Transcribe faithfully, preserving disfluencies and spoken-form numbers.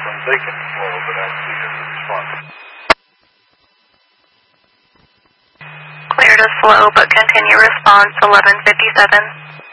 when they can slow, but I see a response. Clear to slow, but continue response eleven fifty-seven.